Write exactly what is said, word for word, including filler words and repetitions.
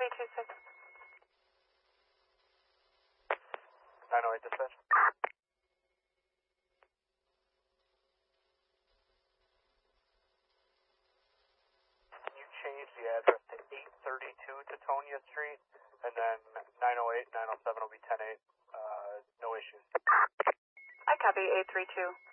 copy two six. nine oh eight dispatch. Can you change the address to eight thirty-two Tetonia Street, and then nine oh eight, nine oh seven will be ten eight, uh, no issues. I copy eight three two.